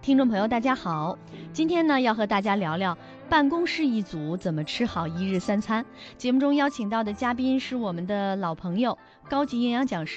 听众朋友大家好，今天呢要和大家聊聊办公室一族怎么吃好一日三餐。节目中邀请到的嘉宾是我们的老朋友，高级营养讲师